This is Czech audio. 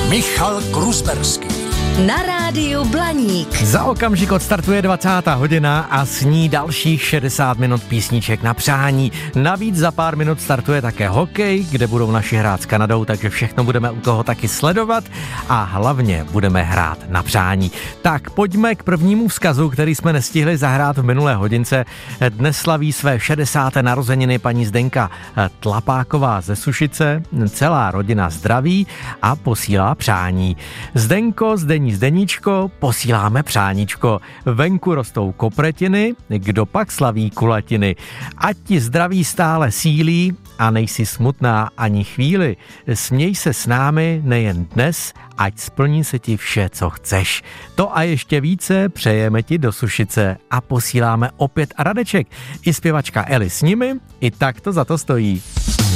Michal Krusberský. Na rádiu Blaník. Za okamžik odstartuje 20. hodina a s ní dalších 60 minut písniček na přání. Navíc za pár minut startuje také hokej, kde budou naši hrát s Kanadou, takže všechno budeme u toho taky sledovat a hlavně budeme hrát na přání. Tak pojďme k prvnímu vzkazu, který jsme nestihli zahrát v minulé hodince. Dnes slaví své 60. narozeniny paní Zdenka Tlapáková ze Sušice. Celá rodina zdraví a posílá přání. Zdenko, Zdeníčko, posíláme přáníčko. Venku rostou kopretiny, kdo pak slaví kulatiny. Ať ti zdraví stále sílí a nejsi smutná ani chvíli. Směj se s námi nejen dnes, ať splní se ti vše, co chceš. To a ještě více přejeme ti do Sušice a posíláme opět Radeček. I zpěvačka Eli s nimi, i tak to za to stojí.